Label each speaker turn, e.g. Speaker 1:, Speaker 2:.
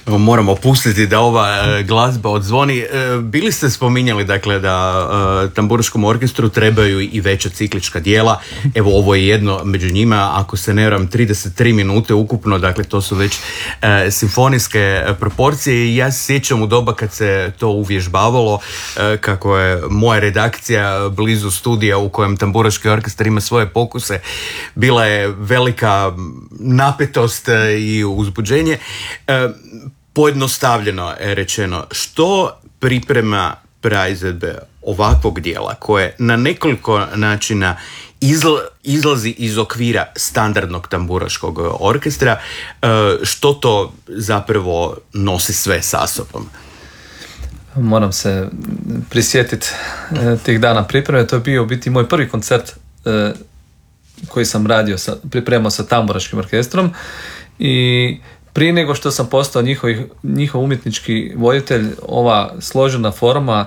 Speaker 1: Moramo pustiti da ova glazba odzvoni. Bili ste spominjali dakle da tamburaškom orkestru trebaju i veća ciklička dijela. Evo ovo je jedno među njima, ako se ne varam 33 minute ukupno, dakle to su već simfonijske proporcije i ja se sjećam u doba kad se to uvježbavalo, kako je moja redakcija blizu studija u kojem tamburaški orkestar ima svoje pokuse, bila je velika napetost i uzbuđenje. Pojednostavljeno je rečeno, što priprema praizvedbe ovakvog dijela koje na nekoliko načina izlazi iz okvira standardnog tamburaškog orkestra, što to zapravo nosi sve sa sobom?
Speaker 2: Moram se prisjetiti tih dana pripreme. To je bio u biti moj prvi koncert koji sam pripremao sa tamburaškim orkestrom i prije nego što sam postao njihov umjetnički voditelj, ova složena forma